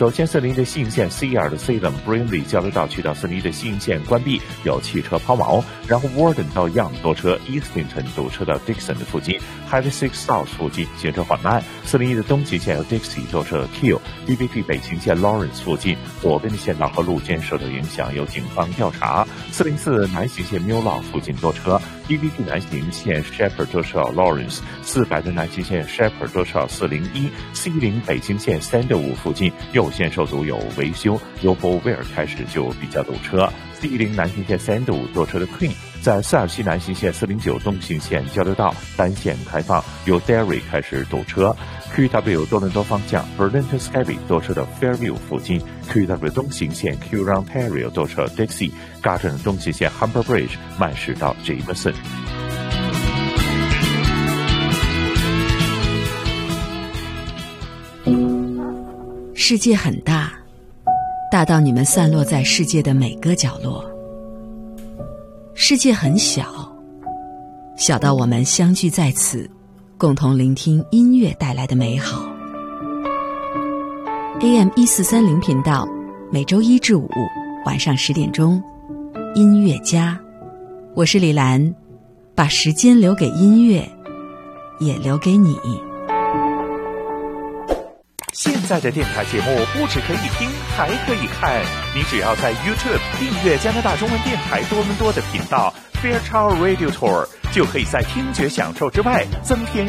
首先，四零一的西营线 CR 的 Salem Brinley 交流道去到四零一的西营线关闭，有汽车抛锚。然后 Warden 到 Young 多车 ，Eastington 堵车到 Dixon 的附近 ，Highway 6 South 附近行车缓慢。四零一的东行线有 Dixie 多车 Kill，DVP 北行线 Lawrence 附近，左边的线道和路肩受到影响，由警方调查。404南行线 Mewlaw 附近多车 ，DVP 南行线 Shepherd 多车 Lawrence，400的南行线 Shepherd 多车401，C10北行线 Sandalwood 附近右线受阻有维修，由博威尔开始就比较堵车。C10南行线 Sandalwood 多车的 Queen， 在427南行线409东行线交流道单线开放，由 Derry 开始堵车。QW 多伦多方向 Burlington Skyway 多车的 Fairview 附近 ，QW 东行线 Q Round Ontario 多车 Dixie，Garden 东行线 Humber Bridge 慢驶到 Jameson。 世界很大，大到你们散落在世界的每个角落；世界很小，小到我们相聚在此，共同聆听音乐带来的美好。AM1430频道，每周1至5晚上10点钟，音乐家，我是李兰，把时间留给音乐，也留给你。 现在的电台节目不只可以听，还可以看。你只要在 YouTube 订阅加拿大中文电台多伦多的频道 Fairchild Radio Tour， 就可以在听觉享受之外增添